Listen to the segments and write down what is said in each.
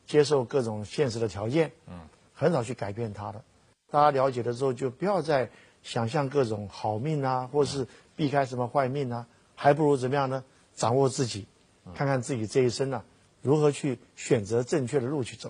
接受各种现实的条件，很少去改变它的。大家了解了之后，就不要再想象各种好命啊，或是避开什么坏命啊，还不如怎么样呢？掌握自己，看看自己这一生啊，如何去选择正确的路去走。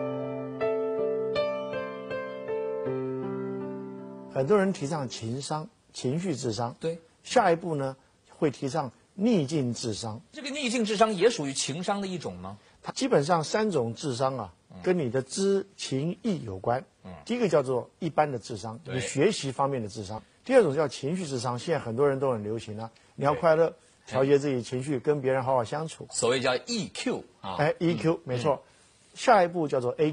很多人提倡情商、情绪智商， 对， 下一步呢会提倡逆境智商。 这个逆境智商也属于情商的一种吗？ 它基本上3种智商啊，跟你的知情意有关。第一个叫做一般的智商，你学习方面的智商。第二种叫情绪智商，现在很多人都很流行啊，你要快乐，调节自己情绪，跟别人好好相处。 所谓叫 EQ 啊， EQ 没错。下一步叫做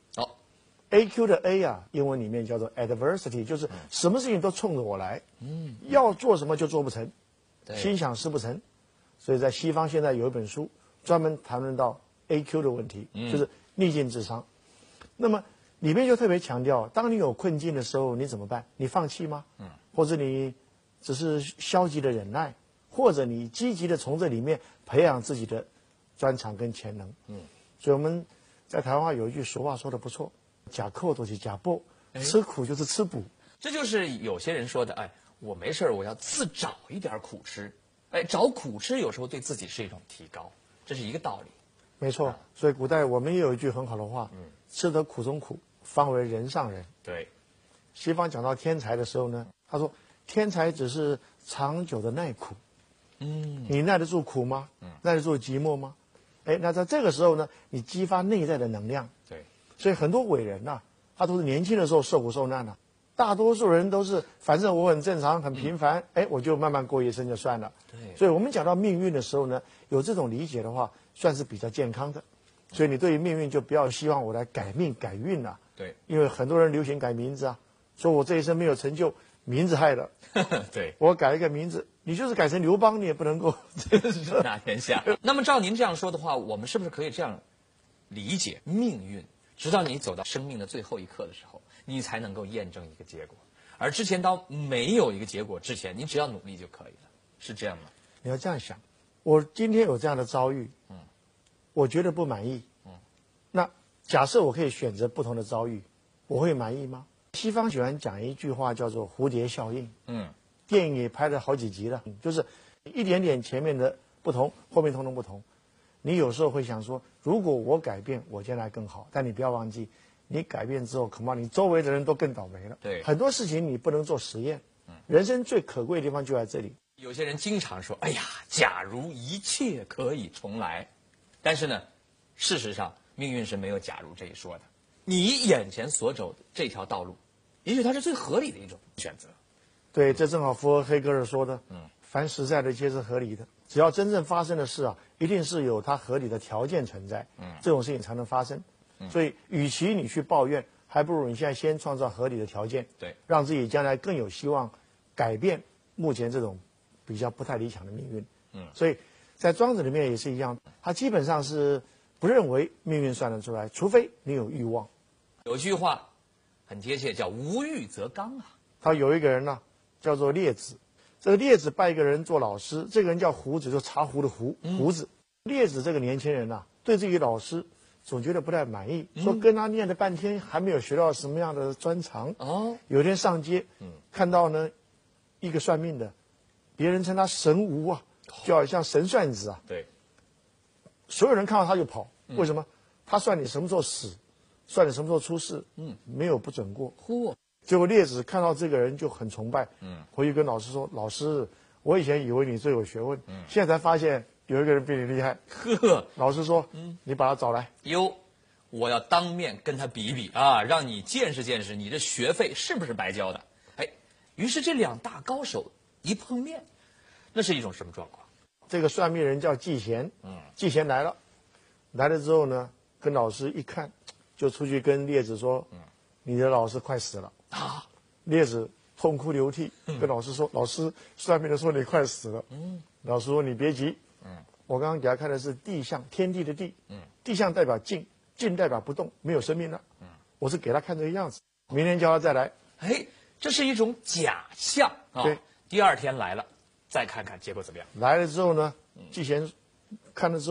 AQ。AQ 的 A 啊，英文里面叫做 adversity， 就是什么事情都冲着我来，要做什么就做不成，心想事不成。所以在西方现在有一本书专门谈论到 AQ 的问题，就是逆境智商。那么里面就特别强调，当你有困境的时候，你怎么办？你放弃吗？或者你只是消极的忍耐，或者你积极的从这里面培养自己的专长跟潜能。所以我们在台湾话有一句俗话说的不错。假扣都是假报，吃苦就是吃补。 这就是有些人说的，哎，我没事我要自找一点苦吃，哎，找苦吃有时候对自己是一种提高，这是一个道理。 没错，所以古代我们也有一句很好的话，吃得苦中苦，方为人上人。 对， 西方讲到天才的时候呢，他说天才只是长久的耐苦。你耐得住苦吗？耐得住寂寞吗？哎，那在这个时候呢，你激发内在的能量。 对。 所以很多伟人呐，他都是年轻的时候受苦受难的。大多数人都是，反正我很正常、很平凡，我就慢慢过一生就算了。 对。 所以我们讲到命运的时候呢，有这种理解的话，算是比较健康的。所以你对于命运就不要希望我来改命改运了。 对。 因为很多人流行改名字啊，说我这一生没有成就，名字害的。 对。 我改一个名字，你就是改成刘邦，你也不能够拿天下。那么照您这样说的话，我们是不是可以这样理解命运？直到你走到生命的最后一刻的时候，你才能够验证一个结果，而之前到没有一个结果之前，你只要努力就可以了，是这样吗？ 你要这样想，我今天有这样的遭遇，我觉得不满意，那假设我可以选择不同的遭遇，我会满意吗？西方喜欢讲一句话叫做蝴蝶效应，电影也拍了好几集了，就是一点点前面的不同，后面通通不同。你有时候会想说，如果我改变，我将来更好。但你不要忘记，你改变之后，恐怕你周围的人都更倒霉了。 对， 很多事情你不能做实验。人生最可贵的地方就在这里。 有些人经常说：“哎呀，假如一切可以重来。”但是呢，事实上，命运是没有“假如”这一说的。你眼前所走的这条道路，也许它是最合理的一种选择。 对，这正好符合黑格尔说的：“凡实在的皆是合理的。”只要真正发生的事啊，一定是有它合理的条件存在，这种事情才能发生。所以，与其你去抱怨，还不如你现在先创造合理的条件， 对， 让自己将来更有希望改变目前这种比较不太理想的命运。所以在庄子里面也是一样，他基本上是不认为命运算得出来，除非你有欲望。 有句话很贴切，叫“无欲则刚”啊。 他有一个人呢，叫做列子。这个列子拜一个人做老师，这个人叫胡子，就茶壶的壶，胡子。列子这个年轻人呐，对自己老师总觉得不太满意，说跟他念了半天还没有学到什么样的专长。有一天上街，看到呢一个算命的，别人称他神无啊，就好像神算子啊。 对， 所有人看到他就跑，为什么？他算你什么时候死，算你什么时候出事，没有不准过。结果列子看到这个人就很崇拜，回去跟老师说：“老师，我以前以为你最有学问，现在才发现有一个人比你厉害。”老师说：“你把他找来。” 哟，我要当面跟他比一比啊，让你见识见识你这学费是不是白交的。哎，于是这两大高手一碰面，那是一种什么状况？ 这个算命人叫季贤，季贤来了之后呢，跟老师一看，就出去跟列子说：“你的老师快死了。”列子痛哭流涕，跟老师说：“老师，算命的说你快死了。”老师说：“你别急，我刚刚给他看的是地象，天地的地，地象代表静，静代表不动，没有生命了。我是给他看这个样子，明天叫他再来。” 哎，这是一种假象啊。 对， 第二天来了，再看看结果怎么样。 来了之后呢，季贤看了之后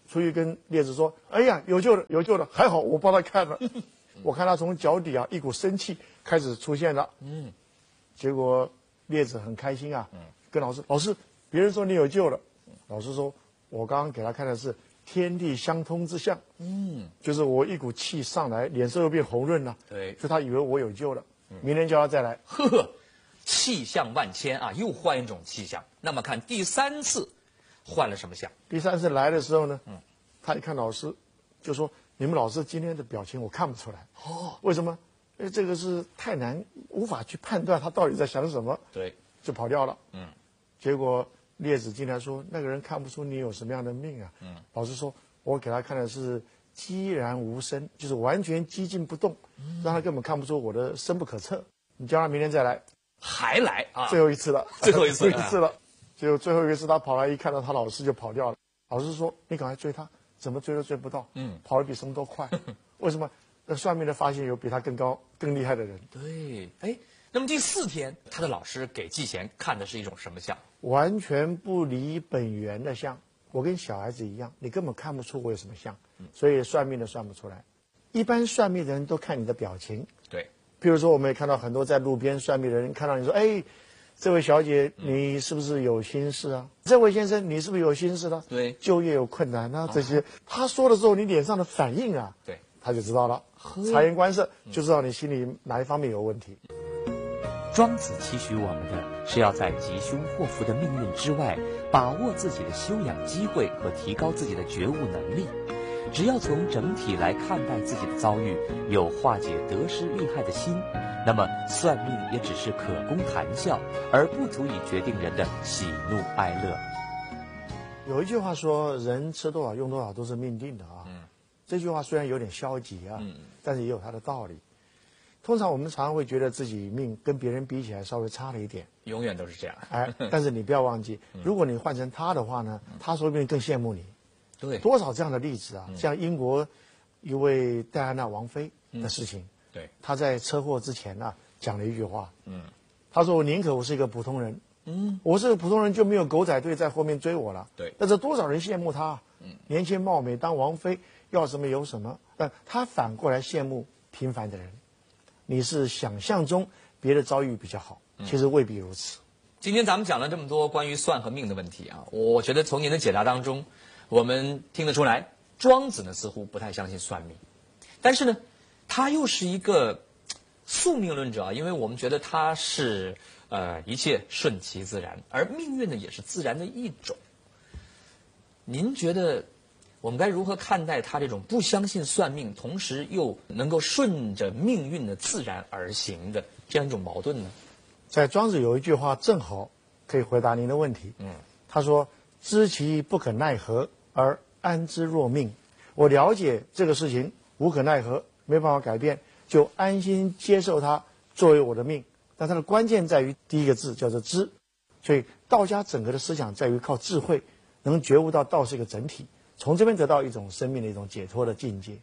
出去跟列子说：“哎呀，有救了，有救了！还好我帮他看了。我看他从脚底一股生气开始出现了。结果列子很开心啊，跟老师：“老师，别人说你有救了。”老师说：“我刚刚给他看的是天地相通之象。就是我一股气上来，脸色又变红润了。 对， 所以他以为我有救了。明天叫他再来。 呵，气象万千啊，又换一种气象。那么看第3次换了什么象？ 第3次来的时候呢，他一看老师，就说：“你们老师今天的表情我看不出来。为什么？因为这个是太难，无法去判断他到底在想什么。” 对， 就跑掉了。结果列子进来说：“那个人看不出你有什么样的命啊。”老师说：“我给他看的是寂然无声，就是完全寂静不动，让他根本看不出我的深不可测。你叫他明天再来。” 还来啊！ 最后一次了， 最后一次了。结果最后一次他跑来一看到他老师就跑掉了。老师说：“你赶快追他，怎么追都追不到。跑得比什么都快。为什么？那算命的发现有比他更高、更厉害的人。” 对，哎，那么第4天，他的老师给季贤看的是一种什么象？ 完全不离本源的象。我跟小孩子一样，你根本看不出我有什么象，所以算命的算不出来。一般算命的人都看你的表情。 对。 譬如说，我们也看到很多在路边算命的人，看到你说：“哎，这位小姐，你是不是有心事啊？这位先生，你是不是有心事了？ 对， 就业有困难啊，这些。”他说的时候，你脸上的反应啊， 对， 他就知道了。察言观色，就知道你心里哪一方面有问题。 庄子期许我们的是要在吉凶祸福的命运之外，把握自己的修养机会和提高自己的觉悟能力。只要从整体来看待自己的遭遇，有化解得失利害的心，那么算命也只是可供谈笑，而不足以决定人的喜怒哀乐。 有一句话说：“人吃多少用多少都是命定的啊。”这句话虽然有点消极啊，但是也有它的道理。通常我们常常会觉得自己命跟别人比起来稍微差了一点， 永远都是这样。 但是你不要忘记，如果你换成他的话呢，他说不定更羡慕你。 对， 多少这样的例子啊！像英国一位戴安娜王妃的事情， 对， 她在车祸之前讲了一句话，她说：“我宁可我是一个普通人，我是个普通人就没有狗仔队在后面追我了。” 对， 但是多少人羡慕她，年轻貌美当王妃，要什么有什么。但她反过来羡慕平凡的人。你是想象中别的遭遇比较好，其实未必如此。 今天咱们讲了这么多关于算和命的问题啊，我觉得从您的解答当中，我们听得出来，庄子呢似乎不太相信算命，但是呢，他又是一个宿命论者啊，因为我们觉得他是一切顺其自然，而命运呢也是自然的一种。您觉得我们该如何看待他这种不相信算命，同时又能够顺着命运的自然而行的这样一种矛盾呢？ 在庄子有一句话正好可以回答您的问题。他说：“知其不可奈何，而安之若命。”我了解这个事情无可奈何，没办法改变，就安心接受它作为我的命。但它的关键在于第一个字叫做知。所以道家整个的思想在于靠智慧，能觉悟到道是一个整体，从这边得到一种生命的一种解脱的境界。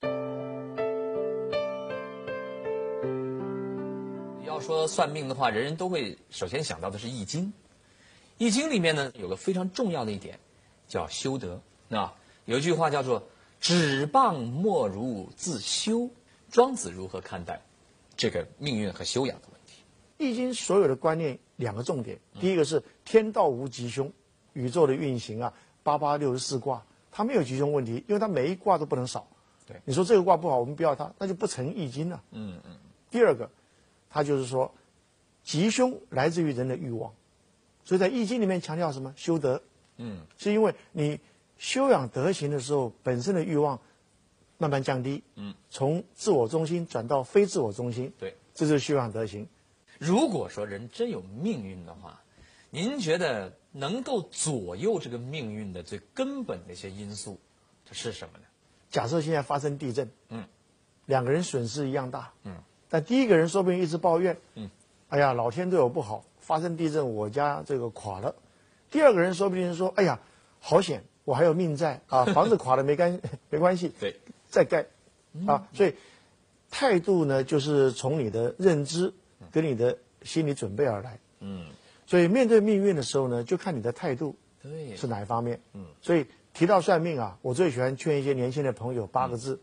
要说算命的话，人人都会首先想到的是《易经》。《易经》里面呢有个非常重要的一点，叫修德。有一句话叫做“止谤莫如自修”。庄子如何看待这个命运和修养的问题？ 《易经》所有的观念两个重点，第一个是天道无吉凶，宇宙的运行864卦，它没有吉凶问题，因为它每一卦都不能少。 对， 你说这个卦不好，我们不要它，那就不成《易经》了。第二个，它就是说，吉凶来自于人的欲望，所以在《易经》里面强调什么？修德。是因为你修养德行的时候，本身的欲望慢慢降低，从自我中心转到非自我中心。 对， 这就是修养德行。 如果说人真有命运的话，您觉得能够左右这个命运的最根本的一些因素，它是什么呢？ 假设现在发生地震，两个人损失一样大，但第一个人说不定一直抱怨，哎呀，老天对我不好，发生地震我家这个垮了。第二个人说不定说，哎呀，好险，我还有命在啊，房子垮了没关系， 对， 再盖，所以态度呢，就是从你的认知跟你的心理准备而来，所以面对命运的时候呢，就看你的态度是哪一方面，所以提到算命啊，我最喜欢劝一些年轻的朋友8个字：